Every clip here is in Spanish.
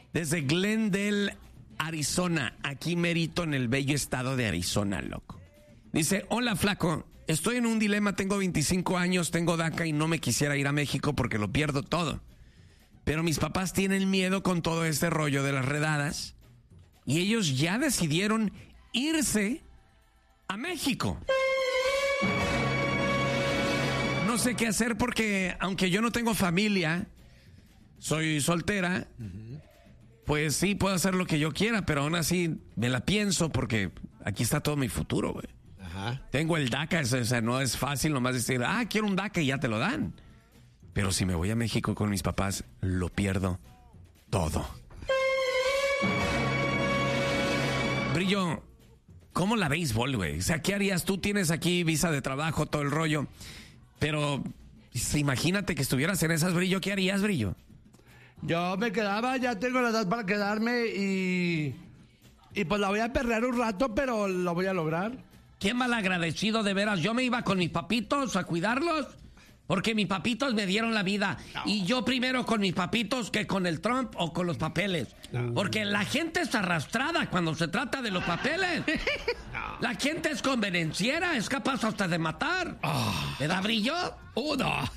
Desde Glendale, Arizona. Aquí merito en el bello estado de Arizona, loco. Dice, hola, flaco. Estoy en un dilema, tengo 25 años, tengo DACA y no me quisiera ir a México porque lo pierdo todo. Pero mis papás tienen miedo con todo este rollo de las redadas y ellos ya decidieron irse a México. No sé qué hacer porque aunque yo no tengo familia, soy soltera, pues sí puedo hacer lo que yo quiera, pero aún así me la pienso porque aquí está todo mi futuro, güey. Ajá. Tengo el DACA, o sea, no es fácil nomás decir, quiero un DACA y ya te lo dan. Pero si me voy a México con mis papás, lo pierdo todo. Brillo, ¿cómo la béisbol, güey? O sea, ¿qué harías? Tú tienes aquí visa de trabajo, todo el rollo. Pero imagínate que estuvieras en esas, Brillo. ¿Qué harías, Brillo? Yo me quedaba, ya tengo la edad para quedarme y pues la voy a perrear un rato, pero lo voy a lograr. Qué malagradecido, de veras. Yo me iba con mis papitos a cuidarlos porque mis papitos me dieron la vida. No. Y yo primero con mis papitos que con el Trump o con los papeles. No. Porque la gente es arrastrada cuando se trata de los papeles. No. La gente es convenenciera, es capaz hasta de matar. ¿Me da Brillo? No.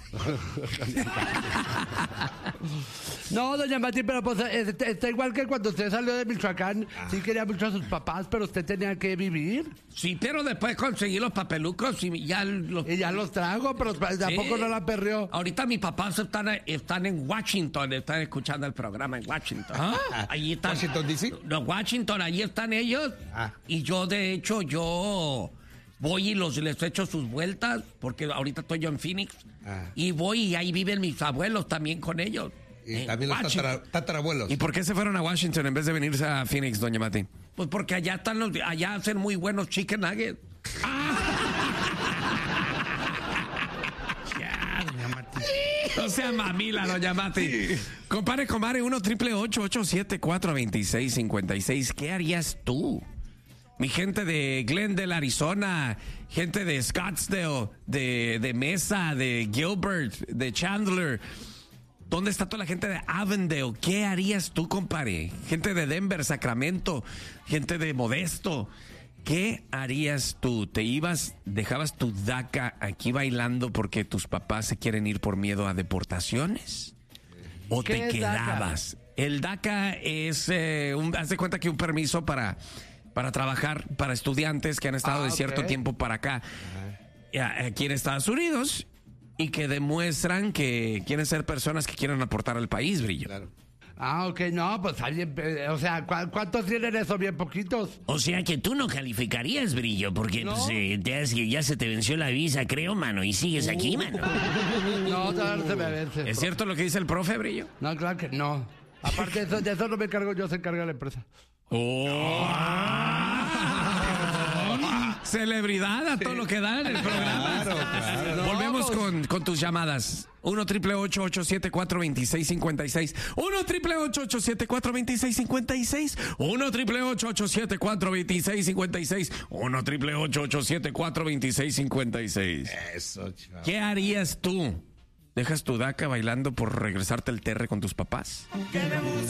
No, doña Mati, pero pues está igual que cuando usted salió de Michoacán. Sí quería mucho a sus papás, pero usted tenía que vivir. Sí, pero después conseguí los papelucos y ya los trago, pero tampoco no la perreó. Ahorita mis papás están en Washington, están escuchando el programa en Washington. Allí están. ¿Washington DC? No, Washington, allí están ellos. Y yo, de hecho, voy y les echo sus vueltas, porque ahorita estoy yo en Phoenix. Y voy y ahí viven mis abuelos también con ellos. Y también los tatarabuelos. ¿Y por qué se fueron a Washington en vez de venirse a Phoenix, doña Mati? Pues porque allá allá hacen muy buenos chicken nuggets. No sea mamila, doña Mati. Sí. Compare, 1-888-874-2656. ¿Qué harías tú? Mi gente de Glendale, Arizona, gente de Scottsdale, de Mesa, de Gilbert, de Chandler. ¿Dónde está toda la gente de Avondale? ¿Qué harías tú, compadre? Gente de Denver, Sacramento, gente de Modesto. ¿Qué harías tú? ¿Te ibas, dejabas tu DACA aquí bailando porque tus papás se quieren ir por miedo a deportaciones? ¿O te quedabas? DACA? El DACA es, haz de cuenta que un permiso para trabajar para estudiantes que han estado de cierto tiempo para acá, aquí en Estados Unidos, y que demuestran que quieren ser personas que quieren aportar al país, Brillo. Claro. Ok, no, pues alguien, o sea, ¿cuántos tienen eso? Bien poquitos. O sea que tú no calificarías, Brillo, porque ¿no? Pues, ya se te venció la visa, creo, mano, y sigues aquí, mano. No, todavía no se me vence. ¿Es cierto lo que dice el profe, Brillo? No, claro que no. Aparte de eso no me encargo yo, se encarga la empresa. Celebridad a todo lo que da en el programa. Claro. Volvemos con tus llamadas. 1-888-874-2656. 1-888-874-2656. 1-888-874-2656. 1-888-874-2656. Eso, chaval. ¿Qué harías tú? ¿Dejas tu DACA bailando por regresarte al TR con tus papás?